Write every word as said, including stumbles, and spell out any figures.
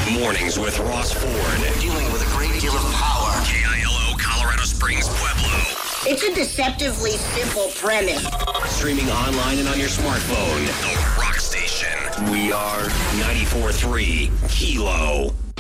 Mornings with Ross Ford. Dealing with a great deal of power. K I L O, Colorado Springs, Pueblo. It's a deceptively simple premise. Streaming online and on your smartphone. The Rock Station. We are ninety-four point three Kilo.